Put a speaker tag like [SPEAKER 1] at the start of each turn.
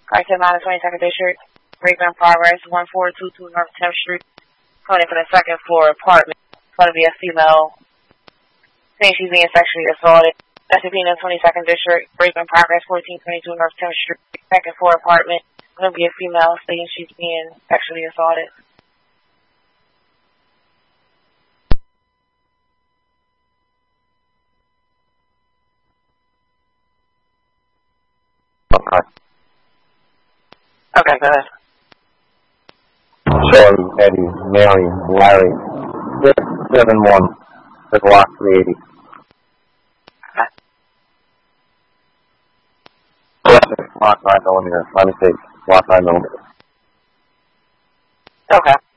[SPEAKER 1] Carson Line, 22nd District, Break in progress, 1422 North 10th Street, coming in for the second floor apartment. It's going to be a female saying she's being sexually assaulted. That's in 22nd District, Break in progress, 1422 North 10th Street, second floor apartment. It's going to be a female saying she's being sexually assaulted.
[SPEAKER 2] Okay.
[SPEAKER 1] Okay, go ahead.
[SPEAKER 2] Shorty, Eddie, Mary, Larry, 671, the Glock 380. Glock 9 millimeter. Let me see. Glock 9 millimeter.
[SPEAKER 1] Okay.